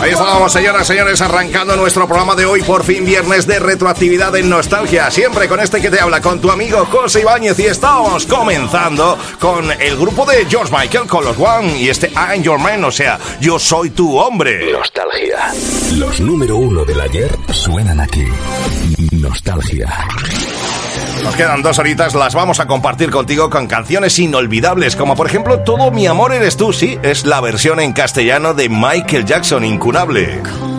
Ahí estábamos, señoras, señores, arrancando nuestro programa de hoy, por fin viernes de retroactividad en Nostalgia, siempre con este que te habla, con tu amigo José Ibáñez, y estamos comenzando con el grupo de George Michael, con los One, y este I'm Your Man, o sea, yo soy tu hombre. Nostalgia. Los número uno del ayer suenan aquí. Nostalgia. Nos quedan 2 horitas, las vamos a compartir contigo con canciones inolvidables, como por ejemplo Todo mi amor eres tú, sí, es la versión en castellano de Michael Jackson, incunable.